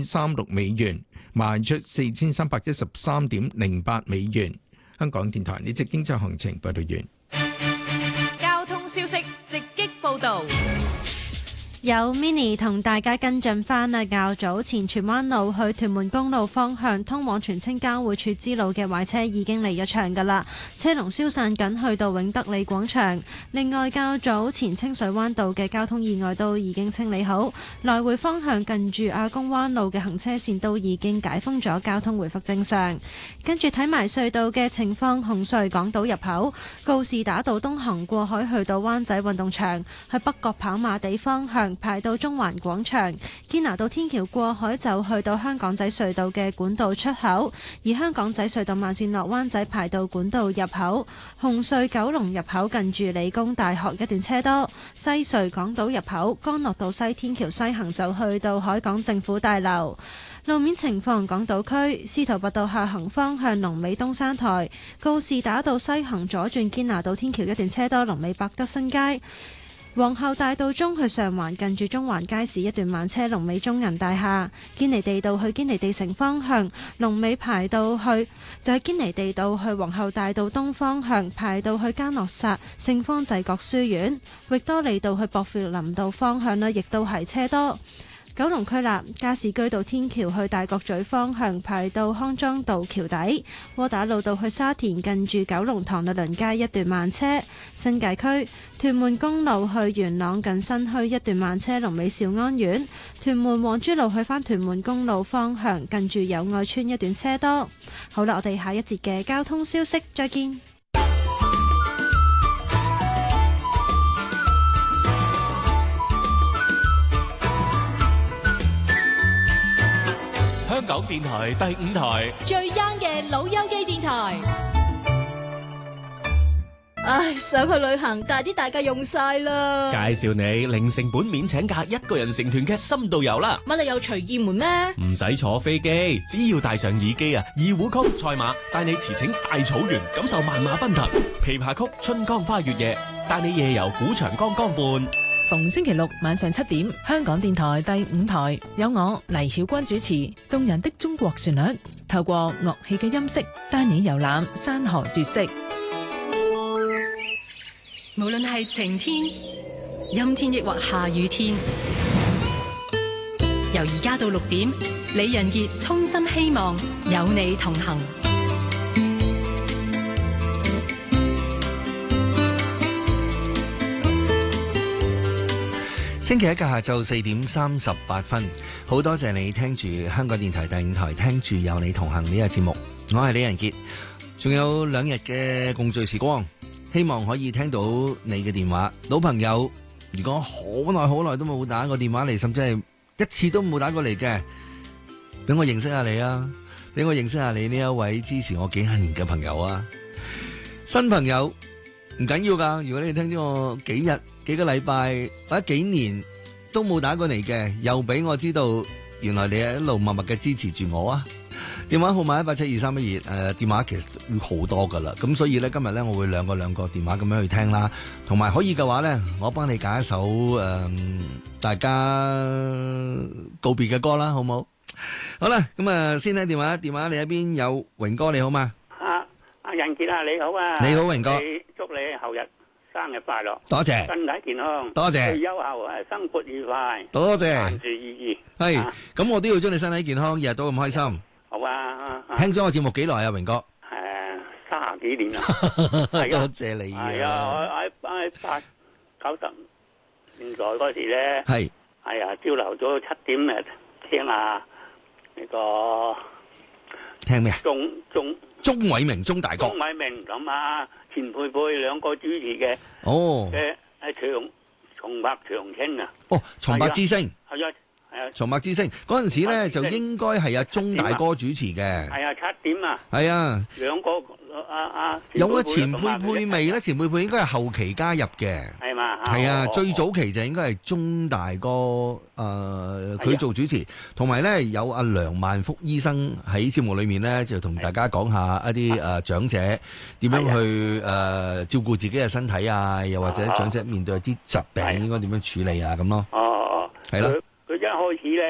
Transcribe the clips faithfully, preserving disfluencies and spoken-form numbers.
三六美元，賣出四千三百一十三點零八美元。香港電台呢節經濟行情報道完。 交通消息直擊報道。 有 Mini 同大家跟進返啊，較早前荃灣路去屯門公路方向通往荃青交匯處支路嘅壞車已經離咗場㗎啦，車龍消散緊去到永德里廣場。另外較早前清水灣道嘅交通意外都已經清理好，來回方向近住亞公灣路嘅行車線都已經解封咗，交通回復正常。跟住睇埋隧道嘅情況，紅隧港島入口告士打道東行過海去到灣仔運動場，去北角跑馬地方向排到中環廣場，堅拿道天橋過海就去到香港仔隧道嘅管道出口，而香港仔隧道慢線落灣仔排到管道入口。紅隧九龍入口近住理工大學一段車多，西隧港島入口干諾道西天橋西行就去到海港政府大樓。路面情況，港島區司徒拔道下行方向龍尾東山台，告士打道西行左轉堅拿道天橋一段車多，龍尾百德新街。皇后大道中去上環近住中環街市一段慢車，龍尾中銀大廈。堅尼地道去堅尼地城方向龍尾排到去就係堅尼地道去皇后大道東方向排到去嘉諾撒聖方濟各書院。域多利道去薄扶林道方向呢亦都係車多。九龍區立加士居道天橋去大角咀方向排到康莊道橋底，窩打老道去沙田近住九龍塘律倫街一段慢車。新界區屯門公路去元朗近新墟一段慢車，龍尾兆安苑。屯門黃珠路去返屯門公路方向近住友愛邨一段車多。好啦，我哋下一節嘅交通消息再見。 香港電台第五台最 young 嘅老友記電台。 唉，想去旅行，但係啲大假用晒啦。 介紹你零成本免請假一個人成團嘅深度遊啦。 乜你有隨意門咩？ 唔使坐飛機，只要帶上耳機啊，二胡曲賽馬帶你馳騁大草原，感受萬馬奔騰；琵琶曲春江花月夜帶你夜遊古長江江畔。 逢星期六晚上七點，香港電台第五台有我黎曉君主持動人的中國旋律，透過樂器嘅音色帶你遊覽山河絕色。 無論係晴天、陰天抑或下雨天，由而家到六點，李仁傑衷心希望有你同行。 星期一嘅下晝四點三十八分，好多謝你聽住香港電台第五台，聽住有你同行呢個節目。我係李仁傑，仲有兩日嘅共聚時光，希望可以聽到你嘅電話。老朋友，如果好耐好耐都冇打過電話嚟，甚至係一次都冇打過嚟嘅，俾我認識下你啊！俾我認識下你呢一位支持我幾廿年嘅朋友啊！新朋友唔緊要噶，如果你聽咗我幾日、幾個禮拜或者幾年都冇打過嚟嘅，又俾我知道原來你係一路默默嘅支持住我啊！電話號碼一八七二三一二，誒，電話其實好多噶啦，咁所以咧今日咧我會兩個兩個電話咁樣去聽啦，同埋可以嘅話咧，我幫你揀一首誒、呃、大家告別嘅歌啦，好唔好？好啦，咁啊先聽電話，電話你一邊有榮哥，你好嘛？ 啊，阿仁傑啊，你好啊！ 你好，榮哥， 祝你後日生日快樂， 多謝， 身體健康， 多謝， 退休後誒生活愉快， 多謝， 萬事如意。 係，咁我都要祝你身體健康，日日都咁開心。 好啊！ 聽咗我節目幾耐啊，榮哥？ 誒，三十幾年啦。 多謝你啊！ 係啊，我喺喺八九十年代嗰時咧， 係係啊，朝頭早七點誒聽下呢個聽咩啊？ 鐘鐘鐘偉明鐘大哥， 鐘偉明咁啊，錢佩佩兩個主持嘅哦嘅誒長重白長青啊！ 哦，重白之星係啊。 重白之星嗰陣時咧，就應該係阿鐘大哥主持嘅。 係啊，七點啊。 係啊， 兩個阿阿有個錢佩佩未咧？錢佩佩應該係後期加入嘅。 係嘛？ 係啊，最早期就應該係鐘大哥誒，佢做主持，同埋咧有阿梁萬福醫生喺節目裏面咧，就同大家講下一啲誒長者點樣去誒照顧自己嘅身體啊，又或者長者面對啲疾病應該點樣處理啊咁咯。 哦哦， 係啦。 佢一開始咧，佢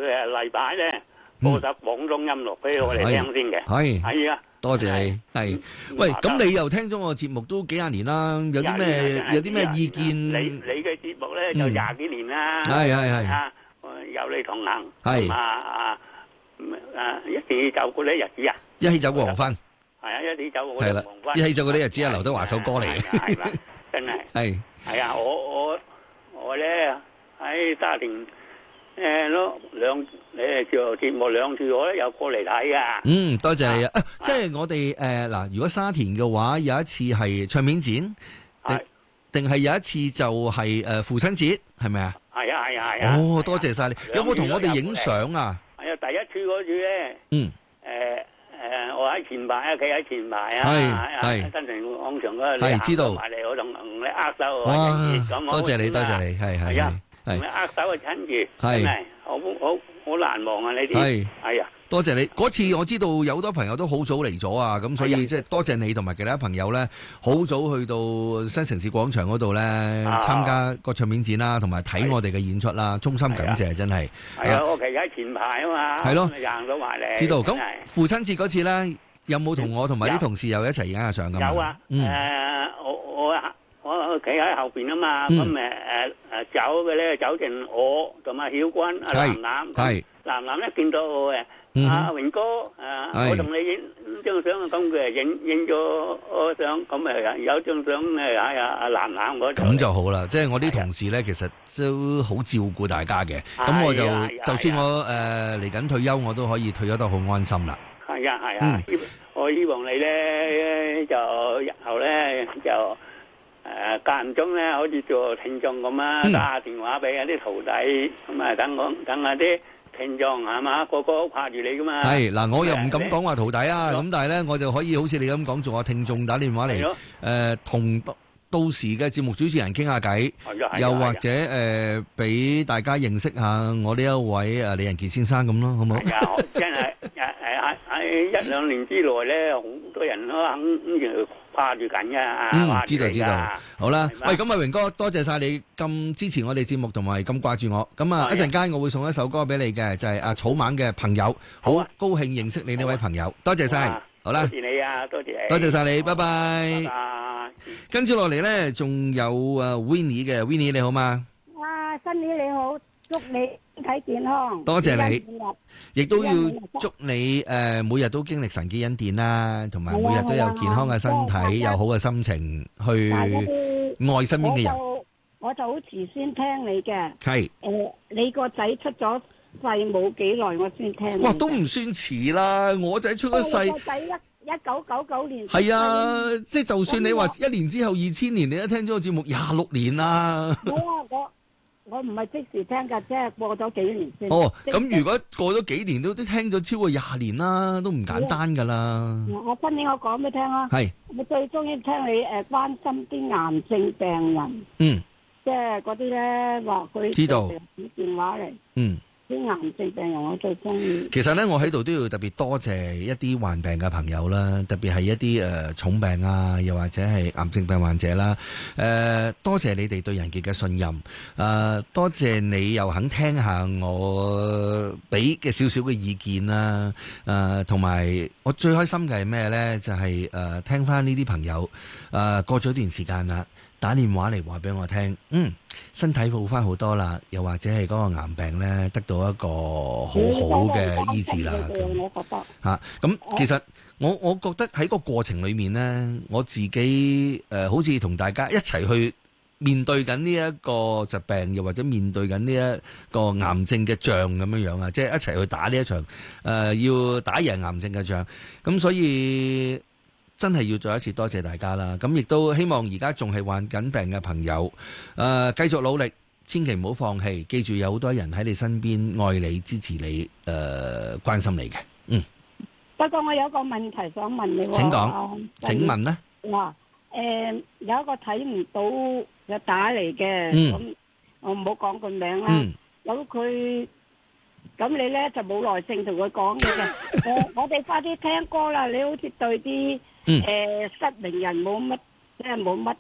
佢誒例牌咧播首廣東音樂俾我哋聽先嘅。 係係啊， 多謝你。係，喂，咁你又聽咗我節目都幾廿年啦，有啲咩有啲咩意見？ 你你嘅節目咧就廿幾年啦。 係係係啊，有你同行。 係啊啊啊！一起走過啲日子啊！ 一起走過黃昏。 係啊，一起走過係啦， 黃昏。 一起走過啲日子係劉德華首歌嚟嘅。 係啦，真係。 係。 係啊，我我我咧喺沙田誒咯兩誒做節目兩次，我咧有過嚟睇噶。 嗯，多謝你啊！即係我哋誒嗱，如果沙田嘅話，有一次係唱片展，定定係有一次就係誒父親節，係咪啊？ 係啊係啊係啊！ 哦，多謝晒你。有冇同我哋影相啊？ 係啊，第一次嗰次咧， 嗯， 誒誒，我喺前排啊，企喺前排啊， 係係新城廣場嗰度， 係知道埋嚟，我同同你握手。 哇！多謝你，多謝你，係係係。 同你握手嘅親住， 係真係好好好難忘啊！呢啲係係啊， 多謝你嗰次，我知道有好多朋友都好早嚟咗啊，咁所以即係多謝你同埋其他朋友咧，好早去到新城市廣場嗰度咧參加個唱片展啦，同埋睇我哋嘅演出啦，衷心感謝，真係。 係啊，我企喺前排啊嘛， 係咯， 行到埋嚟。 知道咁父親節嗰次咧，有冇同我同埋啲同事又一齊影下相㗎？ 有啊，誒我我。我企喺後邊啊嘛，咁誒誒誒走嘅咧走剩我同埋曉君阿南南，係南南咧見到誒阿榮哥誒，我同你影張相，咁佢影影咗我相，咁誒有張相誒喺阿阿南南嗰度。咁就好啦，即係我啲同事咧，其實都好照顧大家嘅，咁我就就算我誒嚟緊退休，我都可以退休得好安心啦。係啊係啊，我希望你咧就日後咧就。誒間唔中咧，好似做聽眾咁啊，打下電話俾啲徒弟，咁啊等我等下啲聽眾係嘛，個個都掛住你噶嘛。係嗱，我又唔敢講話徒弟啊，咁但係咧，我就可以好似你咁講，做下聽眾打電話嚟，誒同到時嘅節目主持人傾下偈，又或者誒俾大家認識下我呢一位誒李仁傑先生咁咯，好唔好？真係誒誒喺一兩年之內咧，好多人都肯住。掛住緊噶，嗯，知道知道，好啦，喂，咁啊，榮哥，多謝晒你咁支持我哋節目，同埋咁掛住我，咁啊，一陣間我會送一首歌俾你嘅，就係阿草蜢嘅朋友，好高興認識你呢位朋友，多謝晒，好啦，多謝你啊，多謝你，多謝晒你，拜拜，拜拜，跟住落嚟咧，仲有啊 Winnie 嘅 ，Winnie 你好嗎？啊，新年你好，祝你身體健康，多謝你。亦都要祝你誒每日都經歷神嘅恩典啦，同埋每日都有健康嘅身體，有好嘅心情去愛身邊嘅人。我就我就好遲先聽你嘅，係誒你個仔出咗世冇幾耐，我先聽。哇，都唔算遲啦！我仔出咗世，我仔一一九九九年。係啊，即係就算你話一年之後二千年，你都聽咗個節目廿六年啦。好啊，我。我唔係即時聽㗎，即係過咗幾年先。哦，咁如果過咗幾年都都聽咗超過廿年啦，都唔簡單㗎啦。我新年我講俾你聽啊，係我最中意聽你誒關心啲癌症病人，嗯，即係嗰啲咧話佢知道打電話嚟，嗯。啲癌症病人我最中意。其實咧，我喺度都要特別多謝一啲患病嘅朋友啦，特別係一啲誒、呃、重病啊，又或者係癌症病患者啦。誒、呃，多謝你哋對仁傑嘅信任。誒、呃，多謝你又肯聽下我俾嘅少少嘅意見啦。誒、呃，同埋我最開心嘅係咩咧？就係、是、誒、呃、聽翻呢啲朋友誒、呃、過咗一段時間啦。打電話嚟話俾我聽，嗯，身體好翻好多啦，又或者係嗰個癌病咧得到一個好好嘅醫治啦。咁嚇，咁其實我我覺得喺個過程裏面咧，我自己誒、呃、好似同大家一齊去面對緊呢一個疾病，又或者面對緊呢一個癌症嘅仗咁樣樣啊，即係一齊去打呢一場誒、呃、要打贏癌症嘅仗。咁所以真係要再一次多謝大家啦！咁亦都希望而家仲係患緊病嘅朋友，誒、呃、繼續努力，千祈唔好放棄。記住有好多人喺你身邊愛你、支持你、誒、呃、關心你嘅。嗯。不過我有個問題想問你。請講。啊、請問呢？嗱，誒、呃、有一個睇唔到嘅打嚟嘅，咁、嗯、我唔好講個名啦。咁佢、嗯。咁你咧就冇耐性同佢講嘢嘅。我我哋快啲聽歌啦！你好似對啲誒、嗯呃、失明人冇乜，即係冇乜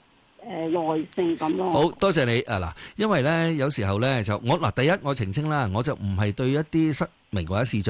誒耐性咁咯。 好多謝你啊嗱，因為咧有時候咧就我嗱第一我澄清啦，我就唔係對一啲失明或者視障